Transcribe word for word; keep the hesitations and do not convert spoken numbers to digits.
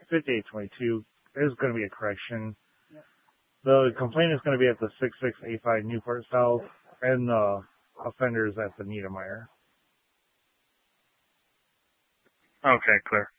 fifty-eight twenty-two. There's going to be a correction. The complaint is going to be at the sixty-six eighty-five Newport South, and the offenders at the Niedermeyer. Okay, clear.